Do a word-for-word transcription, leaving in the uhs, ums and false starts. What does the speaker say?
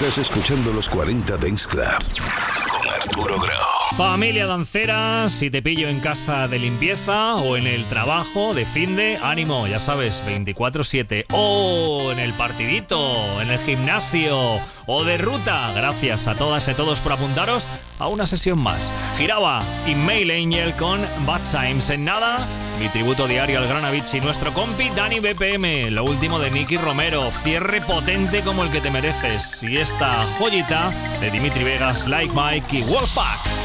Estás escuchando los cuarenta Dance Club con Arturo Grau. Familia dancera, si te pillo en casa de limpieza o en el trabajo de finde, ánimo, ya sabes, veinticuatro siete. O en el partidito, en el gimnasio o de ruta. Gracias a todas y a todos por apuntaros a una sesión más. Giraba y Mail Angel con Bad Times. En nada, mi tributo diario al gran Avicii, nuestro compi Dani B P M, lo último de Nicky Romero, cierre potente como el que te mereces. Y esta joyita de Dimitri Vegas, Like Mike y Wolfpack.